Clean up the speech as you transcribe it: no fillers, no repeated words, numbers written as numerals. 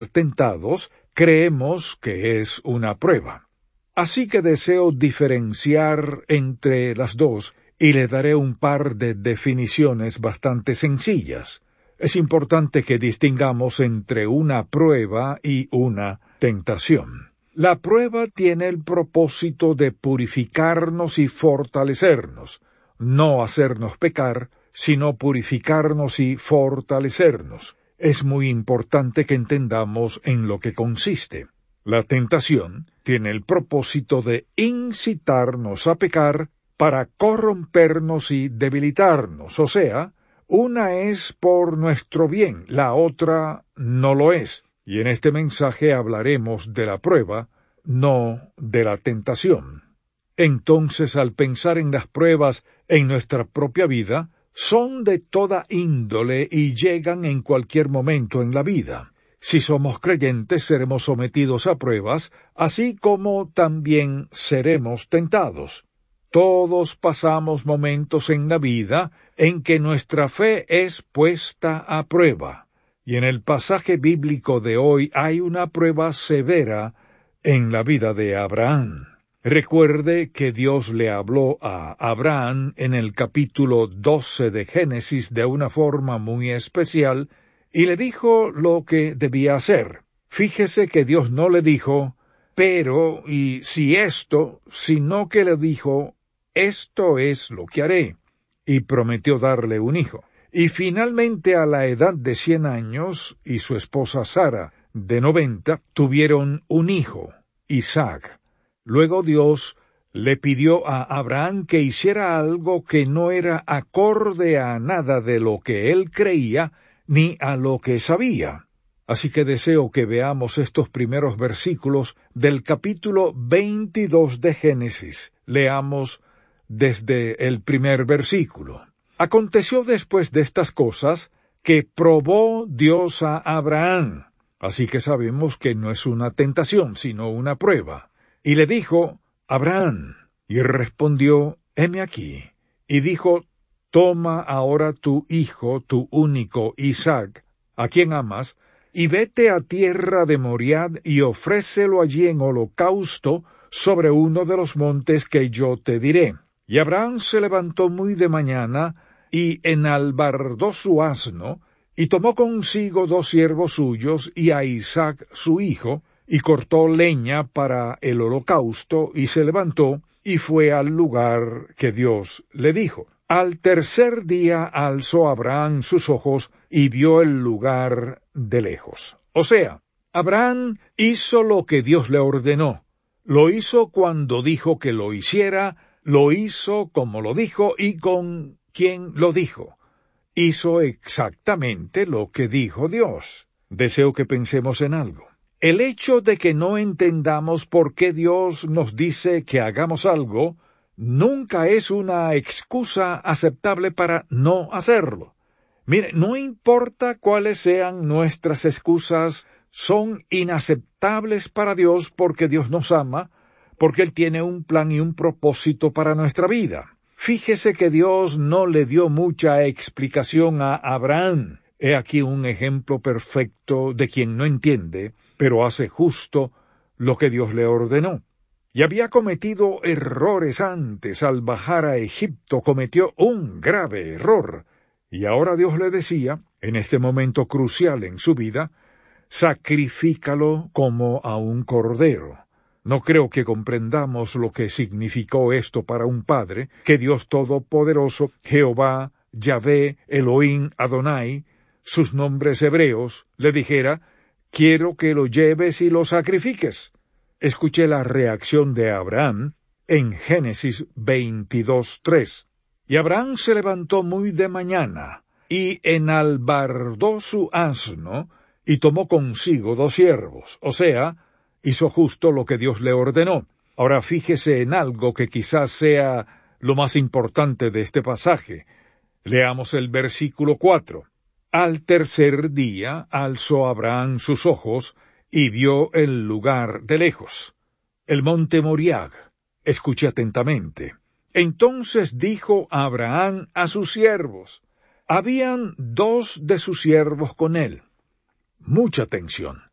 tentados, creemos que es una prueba. Así que deseo diferenciar entre las dos y le daré un par de definiciones bastante sencillas. Es importante que distingamos entre una prueba y una tentación. La prueba tiene el propósito de purificarnos y fortalecernos, no hacernos pecar, sino purificarnos y fortalecernos. Es muy importante que entendamos en lo que consiste. La tentación tiene el propósito de incitarnos a pecar para corrompernos y debilitarnos, o sea, una es por nuestro bien, la otra no lo es. Y en este mensaje hablaremos de la prueba, no de la tentación. Entonces, al pensar en las pruebas en nuestra propia vida, son de toda índole y llegan en cualquier momento en la vida. Si somos creyentes, seremos sometidos a pruebas, así como también seremos tentados. Todos pasamos momentos en la vida en que nuestra fe es puesta a prueba. Y en el pasaje bíblico de hoy hay una prueba severa en la vida de Abraham. Recuerde que Dios le habló a Abraham en el capítulo 12 de Génesis de una forma muy especial y le dijo lo que debía hacer. Fíjese que Dios no le dijo, pero y si esto, sino que le dijo, esto es lo que haré, y prometió darle un hijo. Y finalmente a la edad de 100 años y su esposa Sara de 90 tuvieron un hijo, Isaac. Luego Dios le pidió a Abraham que hiciera algo que no era acorde a nada de lo que él creía ni a lo que sabía. Así que deseo que veamos estos primeros versículos del capítulo 22 de Génesis. Leamos desde el primer versículo. Aconteció después de estas cosas que probó Dios a Abraham. Así que sabemos que no es una tentación, sino una prueba. Y le dijo, Abraham, y respondió, heme aquí. Y dijo, toma ahora tu hijo, tu único Isaac, a quien amas, y vete a tierra de Moriad y ofrécelo allí en holocausto sobre uno de los montes que yo te diré. Y Abraham se levantó muy de mañana, y enalbardó su asno, y tomó consigo 2 siervos suyos, y a Isaac su hijo, y cortó leña para el holocausto, y se levantó, y fue al lugar que Dios le dijo. Al tercer día alzó Abraham sus ojos, y vio el lugar de lejos. O sea, Abraham hizo lo que Dios le ordenó. Lo hizo cuando dijo que lo hiciera, lo hizo como lo dijo y con quien lo dijo. Hizo exactamente lo que dijo Dios. Deseo que pensemos en algo. El hecho de que no entendamos por qué Dios nos dice que hagamos algo, nunca es una excusa aceptable para no hacerlo. Mire, no importa cuáles sean nuestras excusas, son inaceptables para Dios porque Dios nos ama, porque Él tiene un plan y un propósito para nuestra vida. Fíjese que Dios no le dio mucha explicación a Abraham. He aquí un ejemplo perfecto de quien no entiende, pero hace justo lo que Dios le ordenó. Y había cometido errores antes. Al bajar a Egipto cometió un grave error. Y ahora Dios le decía, en este momento crucial en su vida, sacrifícalo como a un cordero. No creo que comprendamos lo que significó esto para un padre, que Dios Todopoderoso, Jehová, Yahvé, Elohim, Adonai, sus nombres hebreos, le dijera, quiero que lo lleves y lo sacrifiques. Escuché la reacción de Abraham en Génesis 22:3. Y Abraham se levantó muy de mañana, y enalbardó su asno, y tomó consigo 2 siervos, o sea, hizo justo lo que Dios le ordenó. Ahora fíjese en algo que quizás sea lo más importante de este pasaje. Leamos el versículo 4. Al tercer día alzó Abraham sus ojos y vio el lugar de lejos, el monte Moriah. Escuche atentamente. Entonces dijo Abraham a sus siervos. Habían 2 de sus siervos con él. Mucha atención.